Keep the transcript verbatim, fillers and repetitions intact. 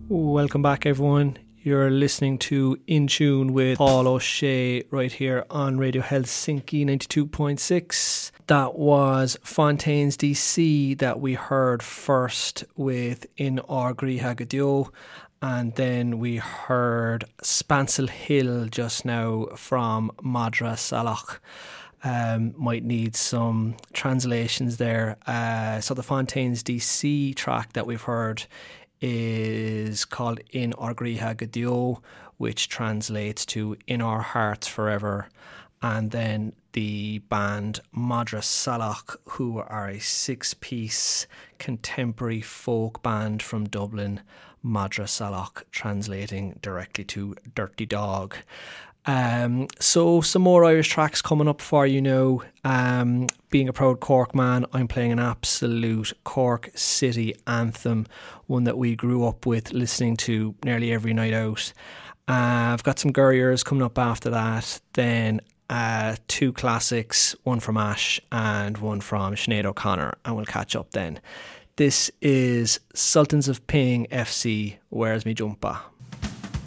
Welcome back, everyone. You're listening to In Tune with Paul O'Shea right here on Radio Helsinki ninety-two point six. That was Fontaines D C that we heard first with In Orgrí Haggadio, and then we heard Spancil Hill just now from Madra Salach. Um, might need some translations there. Uh, so the Fontaines D C track that we've heard is called In Orgrí Haggadio, which translates to In Our Hearts Forever. And then the band Madra Salach, who are a six-piece contemporary folk band from Dublin, Madra Salach, translating directly to Dirty Dog. Um, so some more Irish tracks coming up for you now. Um, being a proud Cork man, I'm playing an absolute Cork City anthem, one that we grew up with listening to nearly every night out. Uh, I've got some Gurriers coming up after that, then uh, two classics, one from Ash and one from Sinead O'Connor, and we'll catch up then. This is Sultans of Ping F C, Where's Me Jumpa?